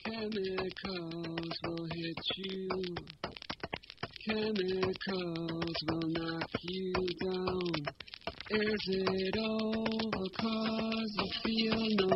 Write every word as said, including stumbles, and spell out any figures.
Chemicals will hit you. Chemicals will knock you down. Is it over 'cause you feel no